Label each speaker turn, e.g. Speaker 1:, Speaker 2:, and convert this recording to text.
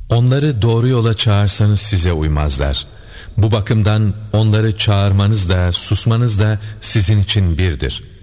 Speaker 1: Onları doğru yola çağırsanız size uymazlar. Bu bakımdan onları çağırmanız da susmanız da sizin için birdir.